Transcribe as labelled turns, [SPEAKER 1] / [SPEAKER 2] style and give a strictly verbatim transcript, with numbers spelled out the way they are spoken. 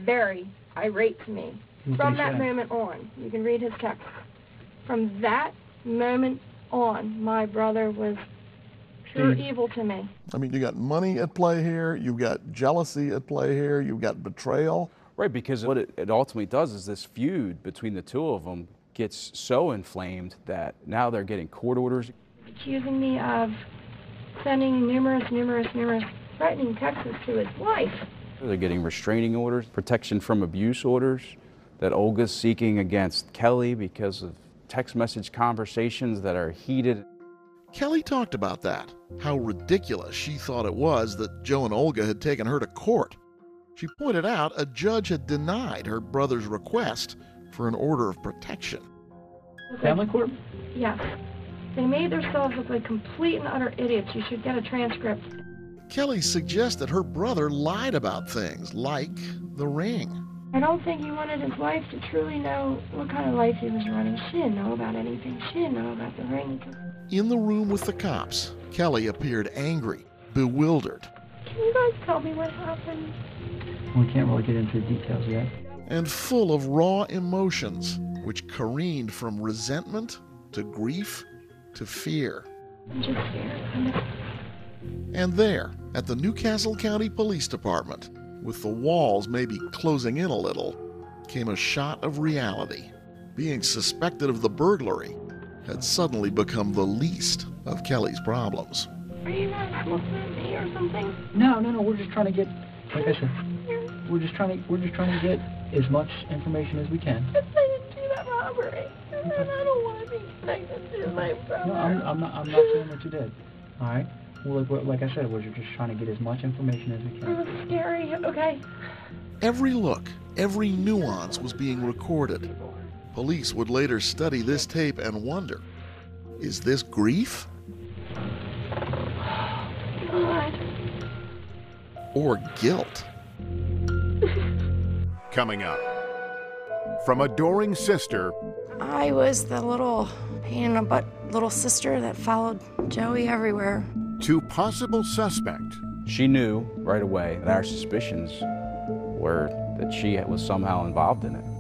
[SPEAKER 1] very irate to me.
[SPEAKER 2] What
[SPEAKER 1] From
[SPEAKER 2] did he
[SPEAKER 1] that
[SPEAKER 2] say?
[SPEAKER 1] moment on, you can read his text. From that moment on, my brother was pure
[SPEAKER 2] Steve.
[SPEAKER 1] evil to me.
[SPEAKER 3] I mean, you got money at play here, you've got jealousy at play here, you've got betrayal.
[SPEAKER 4] Right, because what it, it ultimately does is this feud between the two of them gets so inflamed that now they're getting court orders.
[SPEAKER 1] Accusing me of sending numerous, numerous, numerous threatening texts to his wife.
[SPEAKER 4] They're getting restraining orders, protection from abuse orders that Olga's seeking against Kelly because of text message conversations that are heated.
[SPEAKER 3] Kelly talked about that, how ridiculous she thought it was that Joe and Olga had taken her to court. She pointed out a judge had denied her brother's request for an order of protection.
[SPEAKER 2] Family court?
[SPEAKER 1] Yes. They made themselves look like complete and utter idiots. You should get a transcript.
[SPEAKER 3] Kelly suggested her brother lied about things like the ring.
[SPEAKER 1] I don't think he wanted his wife to truly know what kind of life he was running. She didn't know about anything. She didn't know about the ring.
[SPEAKER 3] In the room with the cops, Kelly appeared angry, bewildered,
[SPEAKER 1] Can you guys tell me what happened?
[SPEAKER 2] We can't really get into the details yet.
[SPEAKER 3] and full of raw emotions, which careened from resentment to grief to fear.
[SPEAKER 1] I'm just scared. I'm
[SPEAKER 3] And there, at the Newcastle County Police Department, with the walls maybe closing in a little, came a shot of reality. Being suspected of the burglary had suddenly become the least of Kelly's problems.
[SPEAKER 1] Are you guys looking at me or something?
[SPEAKER 2] No, no, no. We're just trying to get, like I said, we're just trying to, we're just trying to get as much information as we can.
[SPEAKER 1] I didn't do that robbery. And I don't want to be connected to my brother.
[SPEAKER 2] No, I'm, I'm not. I'm not saying that you did. All right. Well, like, we're- like I said, we're just trying to get as much information as we
[SPEAKER 1] It
[SPEAKER 2] can.
[SPEAKER 1] was scary. Okay.
[SPEAKER 3] Every look, every nuance was being recorded. Police would later study this tape and wonder, is this grief
[SPEAKER 1] God.
[SPEAKER 3] or guilt?
[SPEAKER 5] Coming up, from adoring sister
[SPEAKER 6] I was the little pain in the butt little sister that followed Joey everywhere.
[SPEAKER 5] to possible suspect.
[SPEAKER 4] She knew right away that our suspicions were that she was somehow involved in it.